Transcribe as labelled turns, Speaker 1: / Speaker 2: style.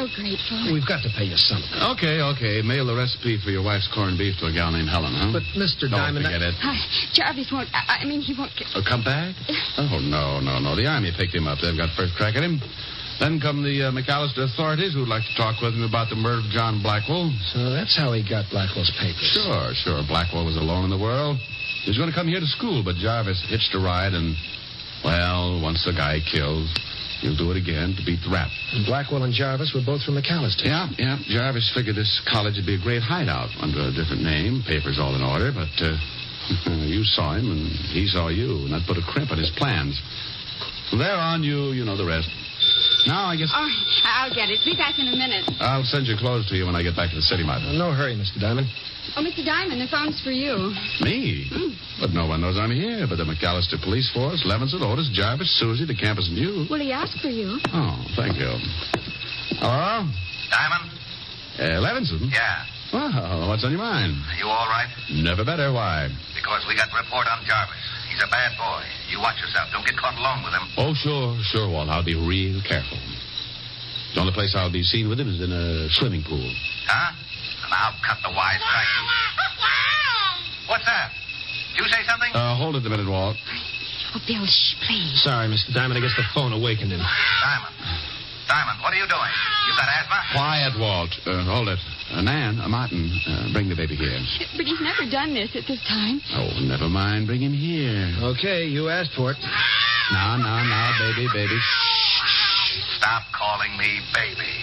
Speaker 1: so grateful.
Speaker 2: We've got to pay you something.
Speaker 3: Okay. Mail the recipe for your wife's corned beef to a gal named Helen, huh?
Speaker 2: But, Mr.
Speaker 3: Don't
Speaker 2: Diamond...
Speaker 3: forget it.
Speaker 1: Jarvis won't... he won't...
Speaker 3: Come back? Oh, no. The Army picked him up. They've got first crack at him. Then come the McAllister authorities who'd like to talk with him about the murder of John Blackwell.
Speaker 2: So that's how he got Blackwell's papers.
Speaker 3: Sure. Blackwell was alone in the world. He was going to come here to school, but Jarvis hitched a ride and, well, once the guy kills, he'll do it again to beat the rap.
Speaker 2: And Blackwell and Jarvis were both from McAllister.
Speaker 3: Yeah. Jarvis figured this college would be a great hideout under a different name, papers all in order, but you saw him and he saw you, and that put a crimp in his plans. From there on, you know the rest. Now, I guess...
Speaker 1: Oh, I'll get it. Be back in a minute.
Speaker 3: I'll send your clothes to you when I get back to the city, Martha.
Speaker 2: No hurry, Mr. Diamond.
Speaker 1: Oh, Mr. Diamond, the phone's for you.
Speaker 3: Me? But no one knows I'm here but the McAllister police force, Levinson, Otis, Jarvis, Susie, the campus, and you.
Speaker 1: Well, he asked for you.
Speaker 3: Oh, thank you. Hello?
Speaker 4: Diamond?
Speaker 3: Levinson?
Speaker 4: Yeah.
Speaker 3: Well, what's on your mind?
Speaker 4: You all right?
Speaker 3: Never better. Why?
Speaker 4: Because we got a report on Jarvis. He's a bad boy. You watch yourself. Don't get caught alone with him.
Speaker 3: Oh, sure, Walt. I'll be real careful. The only place I'll be seen with him is in a swimming pool.
Speaker 4: Huh? And I'll cut the wisecrack. What's that? Did you say something?
Speaker 3: Hold it a minute, Walt.
Speaker 1: Oh, Bill, shh, please.
Speaker 2: Sorry, Mr. Diamond. I guess the phone awakened him.
Speaker 4: Diamond, what are you doing? You got asthma?
Speaker 3: Quiet, Walt. Hold it. Nan, Martin, bring the baby here.
Speaker 1: But he's never done this at this time.
Speaker 3: Oh, never mind. Bring him here.
Speaker 2: Okay, you asked for it.
Speaker 3: Now, baby. Shh.
Speaker 4: Stop calling me baby.